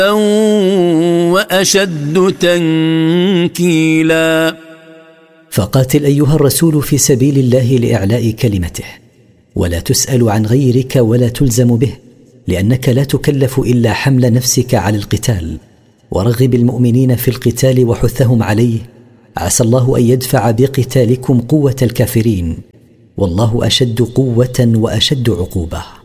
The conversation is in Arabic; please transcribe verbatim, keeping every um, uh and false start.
وأشد تنكيلا. فقاتل أيها الرسول في سبيل الله لإعلاء كلمته، ولا تسأل عن غيرك ولا تلزم به، لأنك لا تكلف إلا حمل نفسك على القتال. ورغب المؤمنين في القتال وحثهم عليه، عسى الله أن يدفع بقتالكم قوة الكافرين، والله أشد قوة وأشد عقوبة.